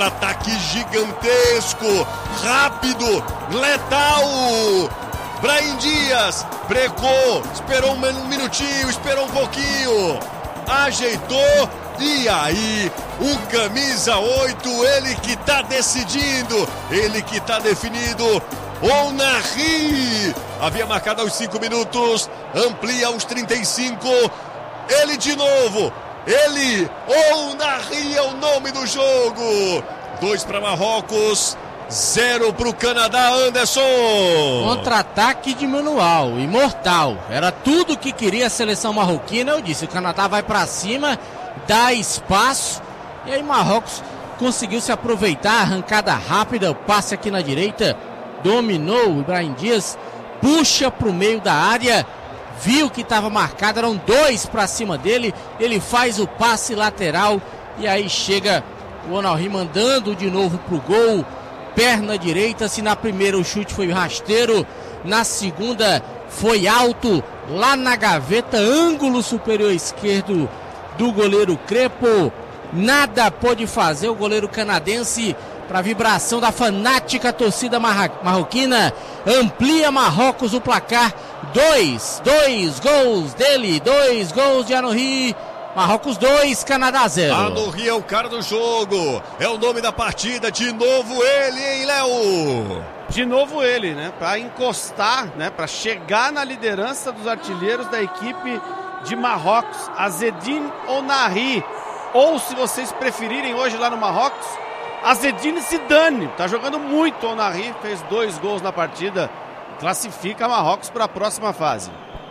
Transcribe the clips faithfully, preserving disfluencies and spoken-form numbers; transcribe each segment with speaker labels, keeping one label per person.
Speaker 1: contra-ataque gigantesco, rápido, letal. Brahim Dias brecou, esperou um minutinho, esperou um pouquinho, ajeitou. E aí, o camisa oito, ele que tá decidindo, ele que tá definido. Onari havia marcado aos cinco minutos, amplia aos trinta e cinco. Ele de novo, ele, Onari é o nome do jogo. Dois para Marrocos, zero para o Canadá, Anderson.
Speaker 2: Contra-ataque de manual, imortal. Era tudo que queria a seleção marroquina. Eu disse, o Canadá vai para cima, dá espaço. E aí Marrocos conseguiu se aproveitar, arrancada rápida, o passe aqui na direita. Dominou o Brahim Dias, puxa para o meio da área, viu que estava marcado, eram dois para cima dele, ele faz o passe lateral e aí chega o Onari mandando de novo para o gol, perna direita. Se na primeira o chute foi rasteiro, na segunda foi alto, lá na gaveta, ângulo superior esquerdo do goleiro Crepo, nada pôde fazer o goleiro canadense. Para a vibração da fanática torcida marroquina, amplia Marrocos o placar, dois, dois gols dele, dois gols de Onari, Marrocos dois, Canadá zero.
Speaker 1: Onari é o cara do jogo, é o nome da partida, de novo ele, hein, Léo?
Speaker 3: De novo ele, né, para encostar, né, para chegar na liderança dos artilheiros da equipe de Marrocos, Azzedine Onari, ou se vocês preferirem hoje lá no Marrocos, Azzedine Zidane, tá jogando muito. Onari fez dois gols na partida, classifica Marrocos para a próxima fase.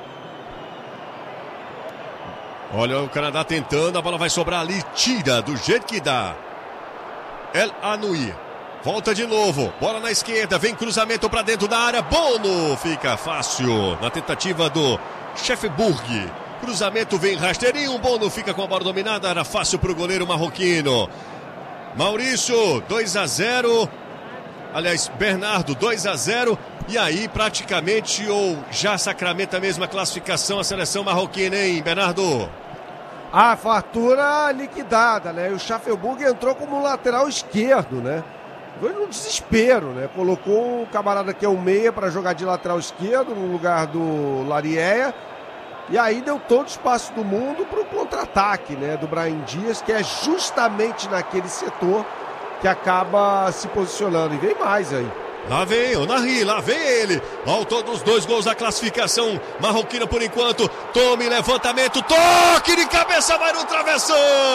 Speaker 1: Olha o Canadá tentando, a bola vai sobrar ali, tira do jeito que dá. El Anoui, volta de novo, bola na esquerda, vem cruzamento para dentro da área, Bono, fica fácil na tentativa do Sheffield. Cruzamento vem rasteirinho, Bono fica com a bola dominada, era fácil para o goleiro marroquino. Maurício, dois a zero, aliás, Bernardo, dois a zero, e aí praticamente ou já sacramenta a mesma classificação a seleção marroquina, hein, Bernardo?
Speaker 4: A fatura liquidada, né? O Sheffield entrou como lateral esquerdo, né? Foi no desespero, né? Colocou um camarada que é um meia para jogar de lateral esquerdo no lugar do Larieia. E aí deu todo o espaço do mundo para o contra-ataque, né, do Brahim Dias, que é justamente naquele setor que acaba se posicionando. E vem mais aí.
Speaker 1: Lá vem Onari, lá vem ele. Autor dos dois gols da classificação marroquina por enquanto. Tome levantamento, toque de cabeça, vai no travessão.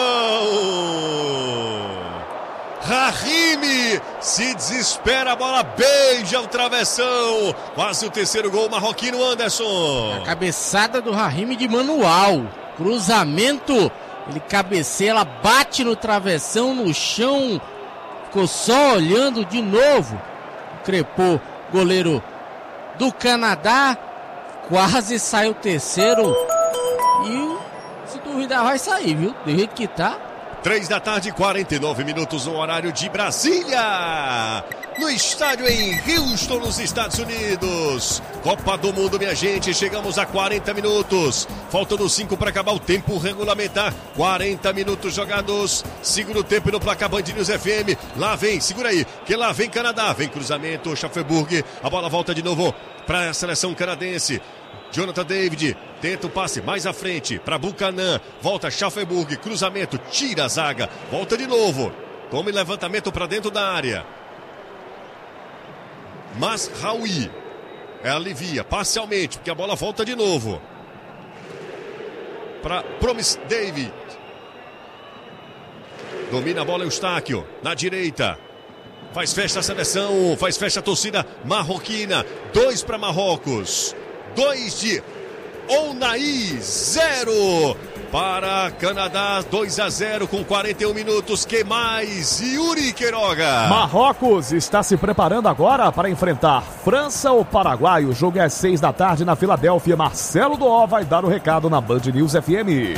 Speaker 1: Rahimi se desespera, a bola beija o travessão. Quase o terceiro gol marroquino, Anderson.
Speaker 2: A cabeçada do Rahimi de manual. Cruzamento, ele cabeceia, ela bate no travessão, no chão. Ficou só olhando de novo. Crepô, goleiro do Canadá. Quase sai o terceiro. E se duvidar vai sair, viu? Do jeito que tá.
Speaker 1: Três da tarde, quarenta e nove minutos no horário de Brasília. No estádio em Houston, nos Estados Unidos. Copa do Mundo, minha gente. Chegamos a quarenta minutos. Faltando cinco para acabar o tempo regulamentar. quarenta minutos jogados. Segundo tempo no placar Band News F M. Lá vem, segura aí, que lá vem Canadá. Vem cruzamento, Sheffield. A bola volta de novo para a seleção canadense. Jonathan David tenta o passe mais à frente para Buchanan, volta Sheffield, cruzamento, tira a zaga, volta de novo, tome levantamento para dentro da área. Mas Raui alivia parcialmente, porque a bola volta de novo para Promise David. Domina a bola Eustáquio na direita. Faz festa a seleção, faz festa a torcida marroquina. Dois para Marrocos. Dois de Onari, zero para Canadá, dois a zero com quarenta e um minutos. Que mais? Yuri Queiroga.
Speaker 5: Marrocos está se preparando agora para enfrentar França ou Paraguai. O jogo é às seis da tarde na Filadélfia. Marcelo Doó vai dar o recado na Band News F M.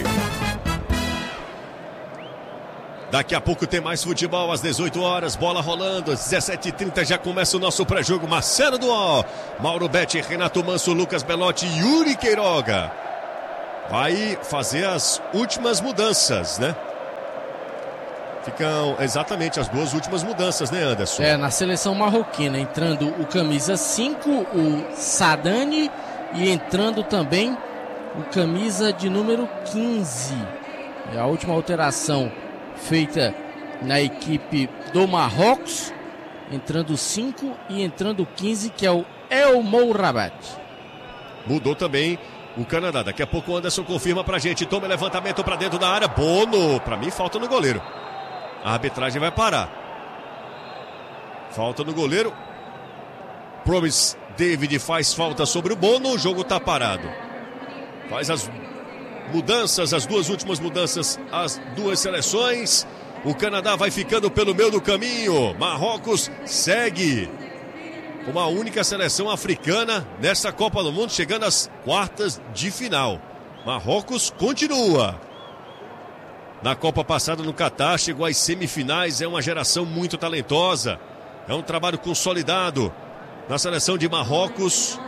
Speaker 1: Daqui a pouco tem mais futebol às dezoito horas, bola rolando, às dezessete e trinta já começa o nosso pré-jogo. Marcelo Duó, Mauro Betti, Renato Manso, Lucas Belotti e Yuri Queiroga. Vai fazer as últimas mudanças, né? Ficam exatamente as duas últimas mudanças, né, Anderson?
Speaker 2: É, na seleção marroquina, entrando o camisa cinco, o Sadani, e entrando também o camisa de número quinze. É a última alteração feita na equipe do Marrocos, entrando cinco e entrando quinze, que é o El Mourabat.
Speaker 1: Mudou também o Canadá. Daqui a pouco o Anderson confirma pra gente. Toma levantamento pra dentro da área. Bono. Pra mim falta no goleiro. A arbitragem vai parar. Falta no goleiro. Promise David faz falta sobre o Bono. O jogo tá parado. Faz as mudanças, as duas últimas mudanças, as duas seleções. O Canadá vai ficando pelo meio do caminho. Marrocos segue uma única seleção africana nessa Copa do Mundo, chegando às quartas de final. Marrocos continua. Na Copa passada no Catar, chegou às semifinais, é uma geração muito talentosa. É um trabalho consolidado. Na seleção de Marrocos,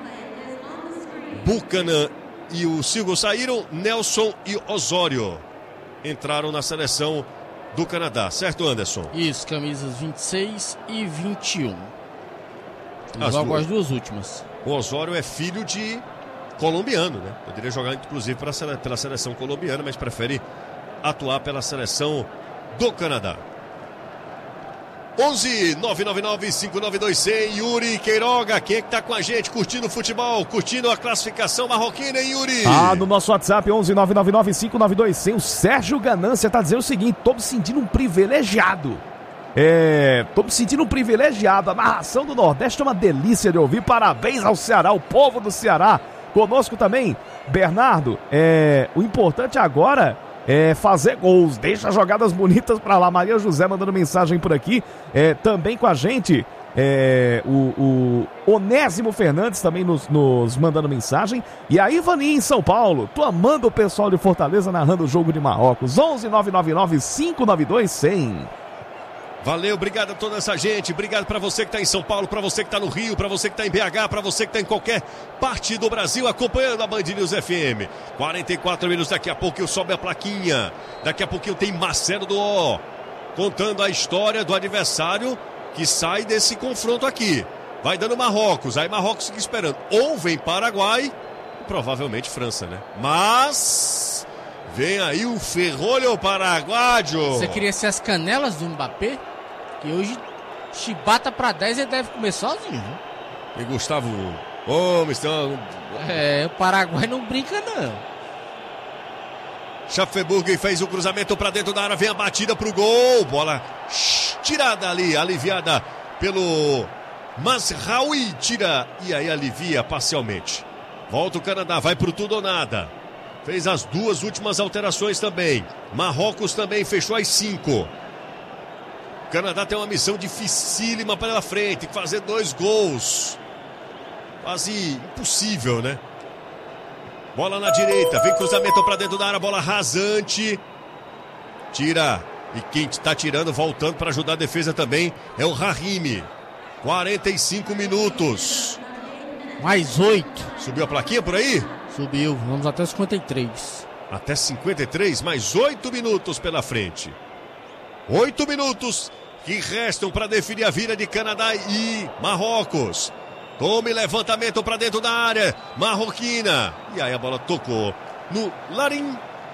Speaker 1: Buchanan e o Silva saíram, Nelson e Osório entraram na seleção do Canadá, certo, Anderson?
Speaker 2: Isso, camisas vinte e seis e vinte e um.
Speaker 1: As
Speaker 2: Logo
Speaker 1: duas.
Speaker 2: as duas últimas.
Speaker 1: O Osório é filho de colombiano, né? Poderia jogar inclusive pela sele... pela seleção colombiana, mas prefere atuar pela seleção do Canadá. onze nove nove nove cinco nove dois zero zero. Yuri Queiroga, quem é que tá com a gente curtindo o futebol, curtindo a classificação marroquina, hein, Yuri?
Speaker 5: Ah, no nosso WhatsApp onze nove nove nove cinco nove dois zero zero, o Sérgio Ganância tá dizendo o seguinte: tô me sentindo um privilegiado. É, tô me sentindo um privilegiado. A narração do Nordeste é uma delícia de ouvir. Parabéns ao Ceará, o povo do Ceará. Conosco também, Bernardo. É, o importante agora é fazer gols. Deixa jogadas bonitas pra lá. Maria José mandando mensagem por aqui. É, também com a gente, é, o, o Onésimo Fernandes também nos, nos mandando mensagem. E a Ivani em São Paulo. Tô amando o pessoal de Fortaleza narrando o jogo de Marrocos. onze nove nove nove cinco nove dois zero zero.
Speaker 1: Valeu, obrigado a toda essa gente, obrigado para você que está em São Paulo, para você que está no Rio, para você que está em B H, para você que está em qualquer parte do Brasil acompanhando a Band News F M. quarenta e quatro minutos, daqui a pouco eu sobe a plaquinha, daqui a pouquinho tem Marcelo do O, contando a história do adversário que sai desse confronto aqui. Vai dando Marrocos, aí Marrocos fica esperando, ou vem Paraguai, provavelmente França, né? Mas vem aí o ferrolho paraguaio.
Speaker 2: Você queria ser as canelas do Mbappé? Que hoje chibata pra dez ele deve comer sozinho.
Speaker 1: E Gustavo Gomes, então...
Speaker 2: É, o Paraguai não brinca não.
Speaker 1: Schaffenburg fez o cruzamento pra dentro da área, vem a batida pro gol. Bola tirada ali, aliviada pelo Mazraoui, tira e aí alivia parcialmente. Volta o Canadá, vai pro tudo ou nada. Fez as duas últimas alterações também. Marrocos também fechou as cinco. O Canadá tem uma missão dificílima pela frente, fazer dois gols. Quase impossível, né? Bola na direita, vem cruzamento para dentro da área, bola rasante. Tira, e quem está tirando, voltando para ajudar a defesa também, é o Rahimi. quarenta e cinco minutos.
Speaker 2: Mais oito.
Speaker 1: Subiu a plaquinha por aí?
Speaker 2: Subiu, vamos até cinquenta e três.
Speaker 1: Até cinquenta e três, mais oito minutos pela frente. Oito minutos que restam para definir a vida de Canadá e Marrocos. Tome levantamento para dentro da área marroquina. E aí a bola tocou no Larim.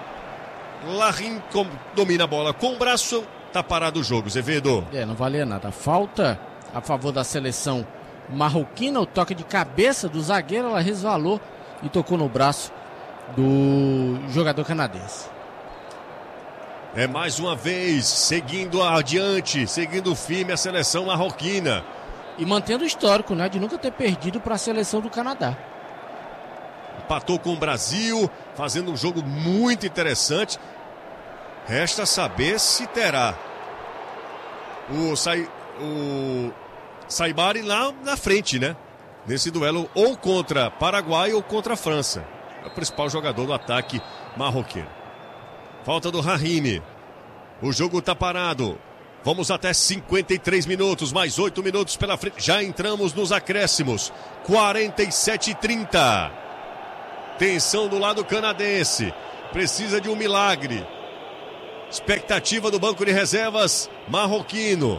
Speaker 1: Larim com, domina a bola com o braço. Tá parado o jogo, Zevedo.
Speaker 2: É, não valia nada. Falta a favor da seleção marroquina. O toque de cabeça do zagueiro, ela resvalou e tocou no braço do jogador canadense.
Speaker 1: É mais uma vez, seguindo adiante, seguindo firme a seleção marroquina.
Speaker 2: E mantendo o histórico, né, de nunca ter perdido para a seleção do Canadá.
Speaker 1: Empatou com o Brasil, fazendo um jogo muito interessante. Resta saber se terá o, Sai, o Saibari lá na frente, né? Nesse duelo ou contra Paraguai ou contra a França. É o principal jogador do ataque marroquino. Falta do Rahimi. O jogo tá parado. Vamos até cinquenta e três minutos, mais oito minutos pela frente. Já entramos nos acréscimos. quarenta e sete a trinta. Tensão do lado canadense. Precisa de um milagre. Expectativa do banco de reservas marroquino.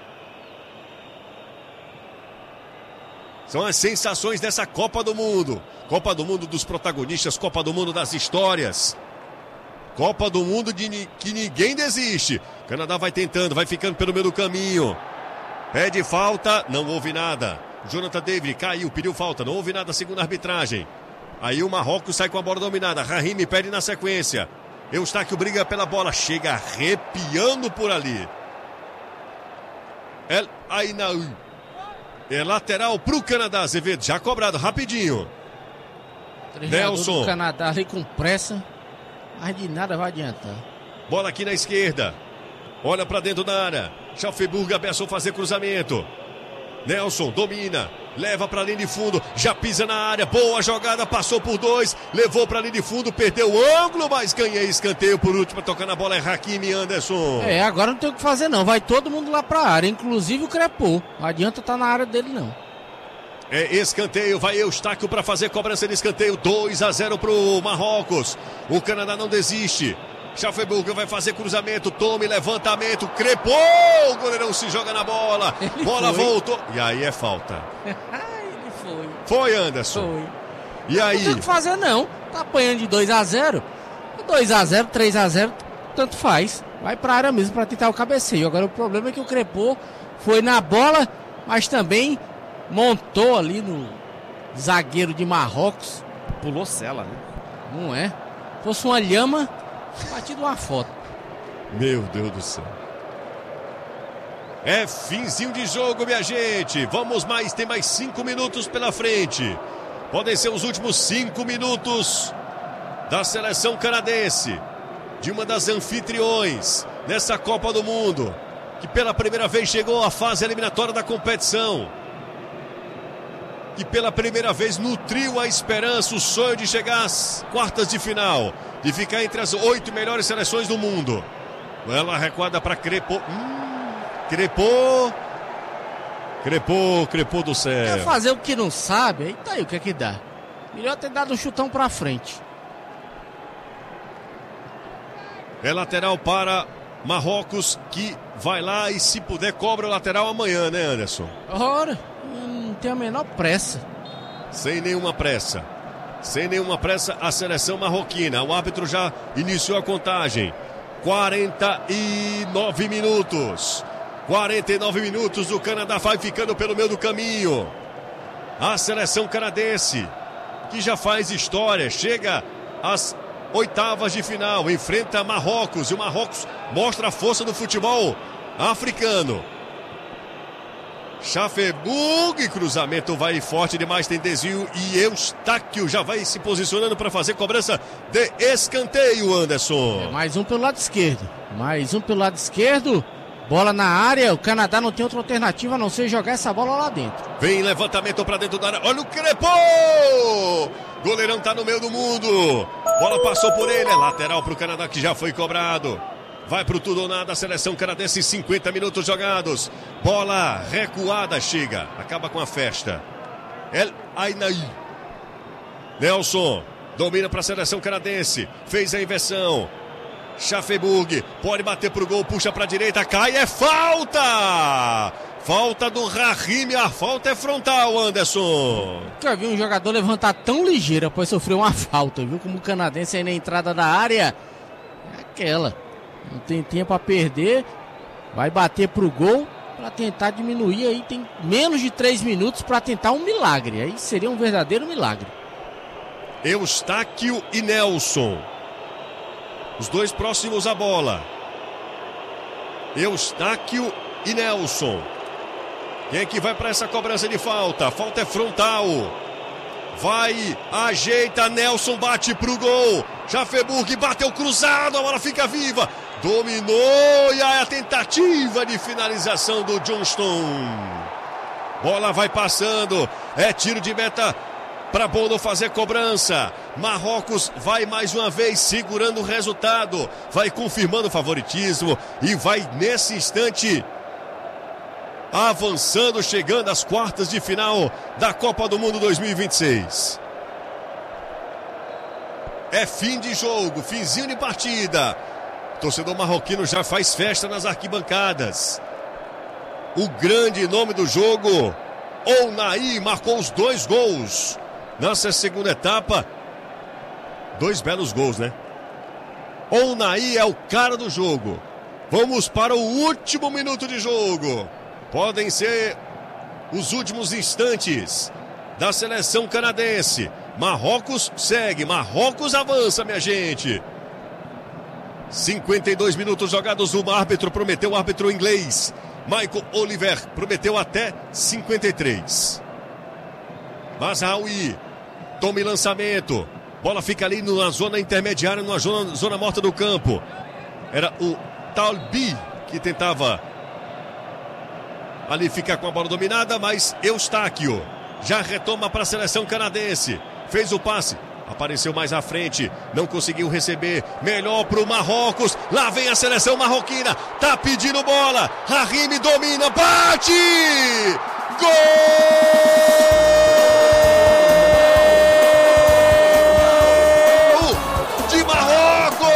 Speaker 1: São as sensações dessa Copa do Mundo. Copa do Mundo dos protagonistas, Copa do Mundo das histórias. Copa do Mundo de ni- que ninguém desiste. O Canadá vai tentando, vai ficando pelo meio do caminho. Pede falta, não houve nada. Jonathan David caiu, pediu falta, não houve nada segundo a arbitragem. Aí o Marrocos sai com a bola dominada. Rahimi pede na sequência. Eustáquio briga pela bola, chega arrepiando por ali. El Ainaoui. É lateral pro Canadá, Azevedo, já cobrado, rapidinho. Nelson.
Speaker 2: O Canadá ali com pressa, mas de nada vai adiantar.
Speaker 1: Bola aqui na esquerda. Olha pra dentro da área. Schaffenburg ameaçou fazer cruzamento. Nelson domina, leva pra linha de fundo, já pisa na área, boa jogada, passou por dois, levou pra linha de fundo, perdeu o ângulo, mas ganha escanteio por último, tocando a bola é Hakimi Anderson.
Speaker 2: É, agora não tem o que fazer não, vai todo mundo lá pra área, inclusive o Crepô, não adianta estar na área dele não.
Speaker 1: É escanteio, vai Eustáquio para fazer cobrança de escanteio, dois a zero pro Marrocos, o Canadá não desiste. Schaffenburg vai fazer cruzamento, tome, levantamento, Crepô, o goleirão se joga na bola,
Speaker 2: Ele
Speaker 1: bola
Speaker 2: foi.
Speaker 1: voltou, e aí é falta.
Speaker 2: Ele foi.
Speaker 1: Foi, Anderson.
Speaker 2: Foi.
Speaker 1: E aí?
Speaker 2: Não tem o que fazer não, tá apanhando de dois a zero, dois a zero, três a zero, tanto faz, vai pra área mesmo pra tentar o cabeceio. Agora o problema é que o Crepô foi na bola, mas também montou ali no zagueiro de Marrocos.
Speaker 3: Pulou cela, né?
Speaker 2: Não é? Fosse uma lhama, batido uma foto.
Speaker 1: Meu Deus do céu. É finzinho de jogo, minha gente. Vamos mais, tem mais cinco minutos pela frente. Podem ser os últimos cinco minutos da seleção canadense, de uma das anfitriões nessa Copa do Mundo, que pela primeira vez chegou à fase eliminatória da competição. E pela primeira vez nutriu a esperança, o sonho de chegar às quartas de final, de ficar entre as oito melhores seleções do mundo. Ela recuada para Crepô. Hum, Crepô. Crepô, Crepô do céu.
Speaker 2: Quer fazer o que não sabe, aí tá aí o que é que dá. Melhor ter dado um chutão pra frente.
Speaker 1: É lateral para Marrocos, que vai lá e se puder cobra o lateral amanhã, né, Anderson?
Speaker 2: Ora, não tem a menor pressa.
Speaker 1: Sem nenhuma pressa. Sem nenhuma pressa a seleção marroquina. O árbitro já iniciou a contagem. quarenta e nove minutos. quarenta e nove minutos. O Canadá vai ficando pelo meio do caminho. A seleção canadense, que já faz história, chega às oitavas de final, enfrenta Marrocos. E o Marrocos mostra a força do futebol africano. Schaffenburg, cruzamento vai forte demais, tem desvio e Eustáquio já vai se posicionando para fazer cobrança de escanteio, Anderson.
Speaker 2: É mais um pelo lado esquerdo. Mais um pelo lado esquerdo. Bola na área. O Canadá não tem outra alternativa a não ser jogar essa bola lá dentro.
Speaker 1: Vem levantamento para dentro da área. Olha o Crepô! Goleirão tá no meio do mundo. Bola passou por ele. É lateral para o Canadá, que já foi cobrado. Vai pro tudo ou nada, a seleção canadense, cinquenta minutos jogados. Bola recuada, chega, acaba com a festa. El Ainaoui. Nelson domina para a seleção canadense, fez a inversão. Schaffenburg pode bater pro gol, puxa para a direita, cai, é falta! Falta do Rahimi, a falta é frontal, Anderson.
Speaker 2: Nunca vi um jogador levantar tão ligeiro após sofrer uma falta, viu? Como o canadense aí na entrada da área. É aquela. Não tem tempo a perder. Vai bater pro gol para tentar diminuir. Aí tem menos de três minutos para tentar um milagre. Aí seria um verdadeiro milagre.
Speaker 1: Eustáquio e Nelson, os dois próximos à bola. Eustáquio e Nelson. Quem é que vai para essa cobrança de falta? A falta é frontal. Vai, ajeita, Nelson bate pro gol. Schaffenburg bateu cruzado, a bola fica viva. Dominou e aí a tentativa de finalização do Johnston. Bola vai passando, é tiro de meta para Bono fazer cobrança. Marrocos vai mais uma vez segurando o resultado, vai confirmando o favoritismo e vai nesse instante avançando, chegando às quartas de final da Copa do Mundo dois mil e vinte e seis. É fim de jogo, finzinho de partida. O torcedor marroquino já faz festa nas arquibancadas. O grande nome do jogo, Ounahi, marcou os dois gols nessa segunda etapa. Dois belos gols, né? Ounahi é o cara do jogo. Vamos para o último minuto de jogo. Podem ser os últimos instantes da seleção canadense. Marrocos segue, Marrocos avança, minha gente. cinquenta e dois minutos jogados, o árbitro prometeu, o árbitro inglês, Michael Oliver, prometeu até cinquenta e três. Mazraoui, tome lançamento. Bola fica ali na zona intermediária, na zona, zona morta do campo. Era o Talbi que tentava ali ficar com a bola dominada, mas Eustáquio já retoma para a seleção canadense. Fez o passe, apareceu mais à frente, não conseguiu receber. Melhor para o Marrocos. Lá vem a seleção marroquina, tá pedindo bola. Rahimi domina, bate! Gol de Marrocos!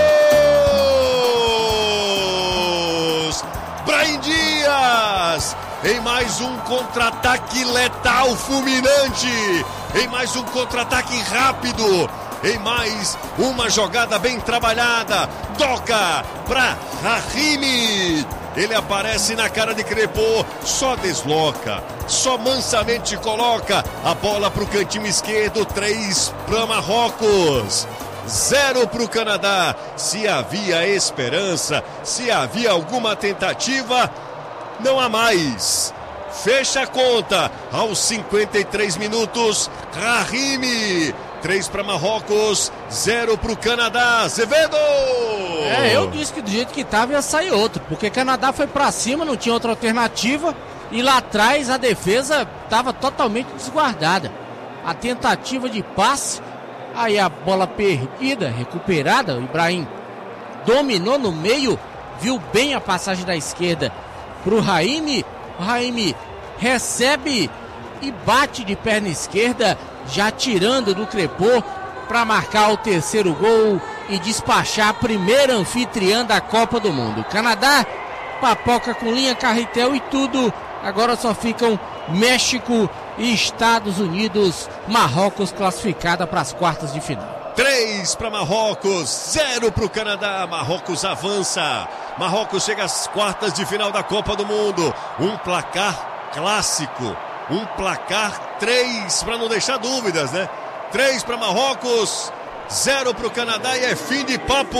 Speaker 1: Brahim Dias em mais um contra-ataque letal, fulminante, em mais um contra-ataque rápido, em mais uma jogada bem trabalhada. Toca para Rahimi. Ele aparece na cara de Crepô, só desloca, só mansamente coloca a bola para o cantinho esquerdo. Três para Marrocos, zero para o Canadá. Se havia esperança, se havia alguma tentativa, não há mais. Fecha a conta aos cinquenta e três minutos. Rahimi, três para Marrocos, zero para o Canadá. Azevedo!
Speaker 2: É, eu disse que do jeito que estava ia sair outro, porque Canadá foi para cima, não tinha outra alternativa, e lá atrás a defesa estava totalmente desguardada. A tentativa de passe, aí a bola perdida, recuperada, o Ibrahim dominou no meio, viu bem a passagem da esquerda para o Rahimi. O Rahimi recebe e bate de perna esquerda, já tirando do Crepô para marcar o terceiro gol e despachar a primeira anfitriã da Copa do Mundo. Canadá papoca com linha, carretel e tudo. Agora só ficam México e Estados Unidos. Marrocos classificada para as quartas de final.
Speaker 1: três para Marrocos, zero para o Canadá. Marrocos avança. Marrocos chega às quartas de final da Copa do Mundo. Um placar clássico. Um placar três, para não deixar dúvidas, né? três para Marrocos, zero para o Canadá e é fim de papo.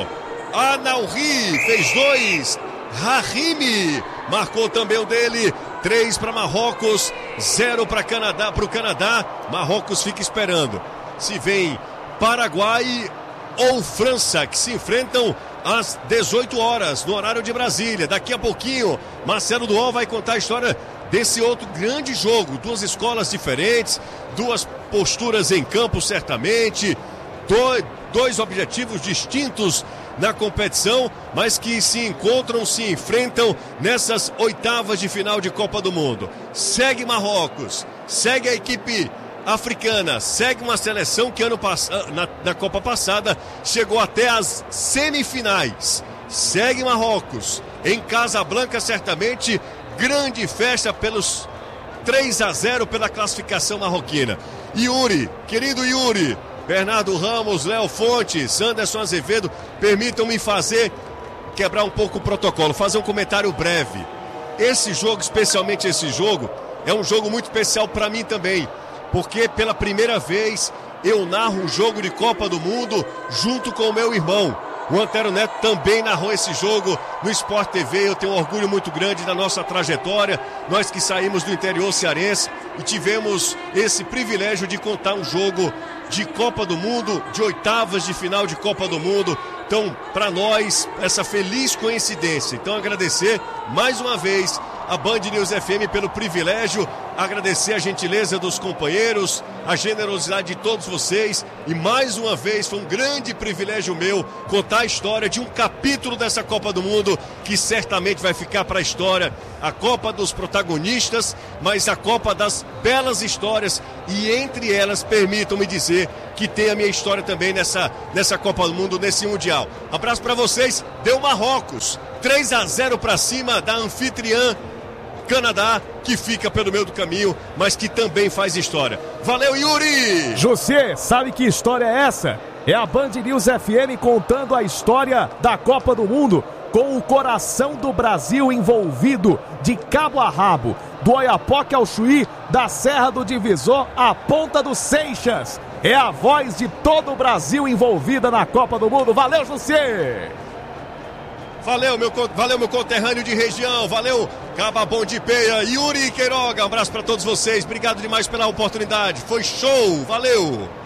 Speaker 1: Anaouri fez dois. Rahimi marcou também o dele. três para Marrocos, zero para Canadá, para o Canadá. Marrocos fica esperando se vem Paraguai ou França, que se enfrentam às dezoito horas no horário de Brasília. Daqui a pouquinho Marcelo Duol vai contar a história desse outro grande jogo. Duas escolas diferentes, duas posturas em campo certamente, dois, dois objetivos distintos na competição, mas que se encontram, se enfrentam nessas oitavas de final de Copa do Mundo. Segue Marrocos, segue a equipe africana, segue uma seleção que ano passado, na, na Copa passada, chegou até as semifinais. Segue Marrocos, em Casablanca certamente, grande festa pelos três a zero pela classificação marroquina. Yuri, querido Yuri, Bernardo Ramos, Léo Fontes, Anderson Azevedo, permitam-me fazer, quebrar um pouco o protocolo, fazer um comentário breve. Esse jogo, especialmente esse jogo, é um jogo muito especial para mim também, porque pela primeira vez eu narro um jogo de Copa do Mundo junto com o meu irmão. O Antero Neto também narrou esse jogo no Sport T V. Eu tenho um orgulho muito grande da nossa trajetória. Nós que saímos do interior cearense e tivemos esse privilégio de contar um jogo de Copa do Mundo, de oitavas de final de Copa do Mundo. Então, para nós, essa feliz coincidência. Então, agradecer mais uma vez a Band News F M pelo privilégio agradecer a gentileza dos companheiros, a generosidade de todos vocês. E mais uma vez foi um grande privilégio meu contar a história de um capítulo dessa Copa do Mundo que certamente vai ficar para a história. A Copa dos protagonistas, mas a Copa das belas histórias. E entre elas, permitam-me dizer que tem a minha história também nessa, nessa Copa do Mundo, nesse Mundial. Abraço para vocês. Deu Marrocos. três a zero para cima da anfitriã Canadá, que fica pelo meio do caminho, mas que também faz história. Valeu, Yuri!
Speaker 5: José, sabe que história é essa? É a Band News F M contando a história da Copa do Mundo, com o coração do Brasil envolvido de cabo a rabo, do Oiapoque ao Chuí, da Serra do Divisor à Ponta do Seixas. É a voz de todo o Brasil envolvida na Copa do Mundo. Valeu, José!
Speaker 1: Valeu, meu, valeu, meu conterrâneo de região. Valeu, Cababom de Peia, Yuri Queiroga. Um abraço para todos vocês. Obrigado demais pela oportunidade. Foi show. Valeu.